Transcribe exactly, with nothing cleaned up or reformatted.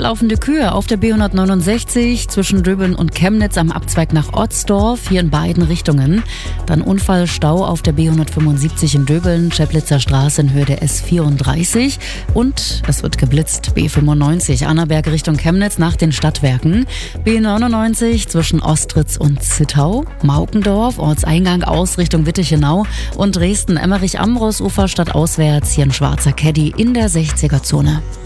laufende Kühe auf der B hundertneunundsechzig zwischen Döbeln und Chemnitz am Abzweig nach Otzdorf, hier in beiden Richtungen. Dann Unfallstau auf der B hundertfünfundsiebzig in Döbeln, Scheplitzer Straße in Höhe der S vierunddreißig. Und es wird geblitzt, B fünfundneunzig, Annaberg Richtung Chemnitz nach den Stadtwerken. B neunundneunzig zwischen Ostritz und Zittau, Maukendorf, Ortseingang aus Richtung Wittichenau und Dresden-Emmerich-Ambros, Ufer stadtauswärts, hier ein schwarzer Caddy in der sechziger Zone.